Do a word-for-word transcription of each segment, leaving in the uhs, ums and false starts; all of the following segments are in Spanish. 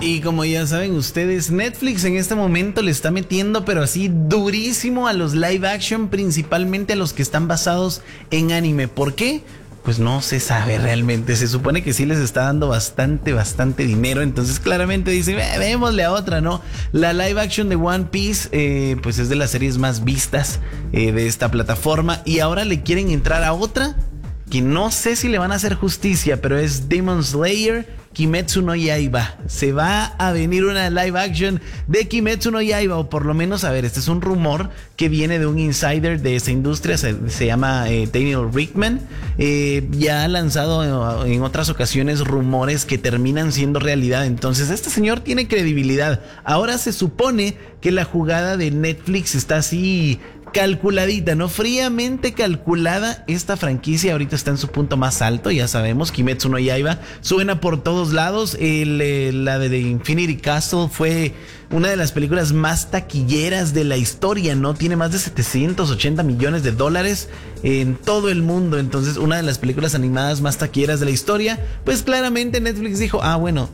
Y como ya saben ustedes, Netflix en este momento le está metiendo pero así durísimo a los live action, principalmente a los que están basados en anime. ¿Por qué? Pues no se sabe realmente. Se supone que sí les está dando bastante, bastante dinero. Entonces claramente dicen, eh, démosle a otra, ¿no? La live action de One Piece, eh, pues es de las series más vistas eh, de esta plataforma. Y ahora le quieren entrar a otra que no sé si le van a hacer justicia, pero es Demon Slayer Kimetsu no Yaiba. Se va a venir una live action de Kimetsu no Yaiba, o por lo menos, a ver, este es un rumor que viene de un insider de esa industria, se, se llama eh, Daniel Rickman. Eh, ya ha lanzado en otras ocasiones rumores que terminan siendo realidad, entonces este señor tiene credibilidad. Ahora se supone que la jugada de Netflix está así calculadita, ¿no? Fríamente calculada. Esta franquicia ahorita está en su punto más alto, ya sabemos, Kimetsu no Yaiba suena por todos lados. El, el, la de Infinity Castle fue una de las películas más taquilleras de la historia, ¿no? Tiene más de setecientos ochenta millones de dólares en todo el mundo, entonces una de las películas animadas más taquilleras de la historia. Pues claramente Netflix dijo, ah, bueno,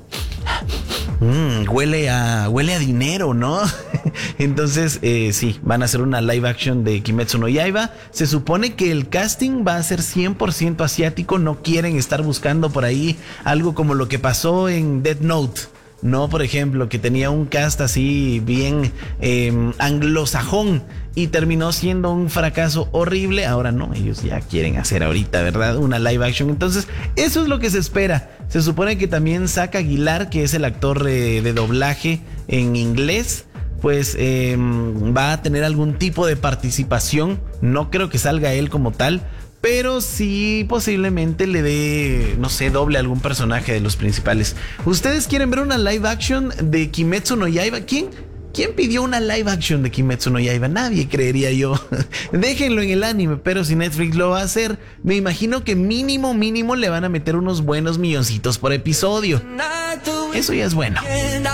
Mm, huele a huele a dinero, ¿no? Entonces, eh, sí, van a hacer una live action de Kimetsu no Yaiba. Se supone que el casting va a ser cien por ciento asiático. No quieren estar buscando por ahí algo como lo que pasó en Death Note, ¿no? Por ejemplo, que tenía un cast así bien eh, anglosajón y terminó siendo un fracaso horrible. Ahora no, ellos ya quieren hacer ahorita, ¿verdad? Una live action. Entonces, eso es lo que se espera. Se supone que también Zack Aguilar, que es el actor eh, de doblaje en inglés, pues eh, va a tener algún tipo de participación. No creo que salga él como tal, pero sí posiblemente le dé, no sé, doble a algún personaje de los principales. ¿Ustedes quieren ver una live action de Kimetsu no Yaiba? ¿Quién? ¿Quién pidió una live action de Kimetsu no Yaiba? Nadie, creería yo. Déjenlo en el anime, pero si Netflix lo va a hacer, me imagino que mínimo, mínimo le van a meter unos buenos milloncitos por episodio. Eso ya es bueno.